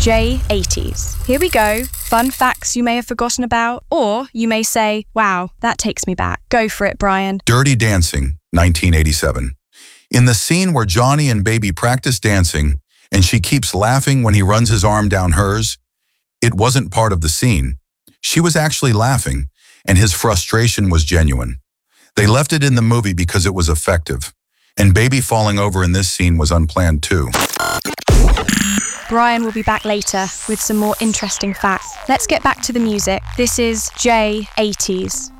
J80s. Here we go. Fun facts you may have forgotten about, or you may say, wow, that takes me back. Go for it, Brian. Dirty Dancing, 1987. In the scene where Johnny and Baby practice dancing, and she keeps laughing when he runs his arm down hers, it wasn't part of the scene. She was actually laughing, and his frustration was genuine. They left it in the movie because it was effective, and Baby falling over in this scene was unplanned too. Brian will be back later with some more interesting facts. Let's get back to the music. This is J80s.